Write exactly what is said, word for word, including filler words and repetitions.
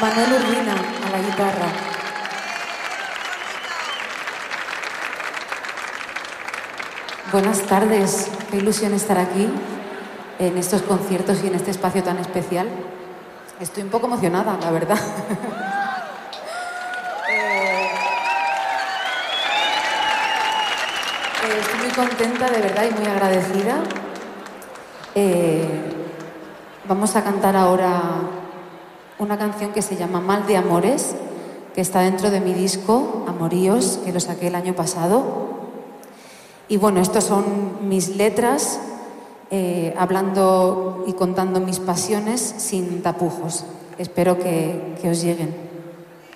Manuel Urbina a la guitarra. Buenas tardes, qué ilusión estar aquí en estos conciertos y en este espacio tan especial. Estoy un poco emocionada, la verdad. eh, eh, estoy muy contenta, de verdad, y muy agradecida. Eh, vamos a cantar ahora una canción que se llama Mal de Amores, que está dentro de mi disco Amoríos, que lo saqué el año pasado. Y bueno, estas son mis letras, eh, hablando y contando mis pasiones sin tapujos. Espero que, que os lleguen.